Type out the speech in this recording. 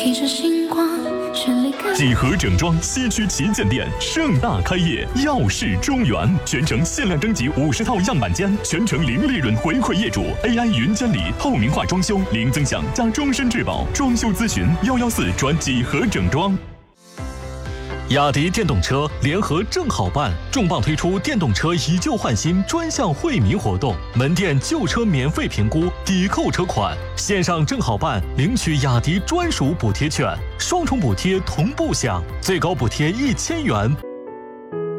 一束星光，绚丽感。 几何整装西区旗舰店盛大开业，耀世中原，全程限量征集50套样板间，全程零利润回馈业主 ，AI 云监理，透明化装修，零增享加终身质保，装修咨询114转几何整装。雅迪电动车联合正好办重磅推出电动车以旧换新专项惠民活动，门店旧车免费评估，抵扣车款，线上正好办领取雅迪专属补贴券，双重补贴同步享，最高补贴1000元。